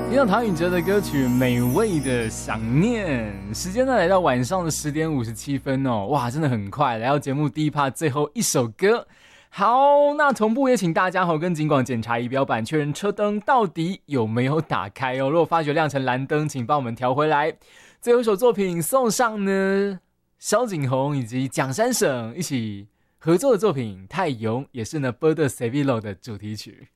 听到唐禹哲的歌曲《美味的想念》，时间呢来到晚上的10点57分哦，哇，真的很快，来到节目第一 part 最后一首歌。好，那同步也请大家跟警广检查仪表板，确认车灯到底有没有打开哦。如果发觉亮成蓝灯，请帮我们调回来。最后一首作品送上呢，萧景宏以及蒋山省一起合作的作品《太阳》，也是呢《Bird Seville》的主题曲。